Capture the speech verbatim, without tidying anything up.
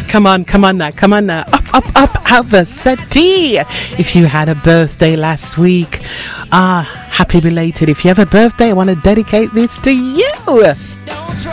Come on, come on now, come on now. Up, up, up out the settee. If you had a birthday last week, ah, happy belated. If you have a birthday, I want to dedicate this to you.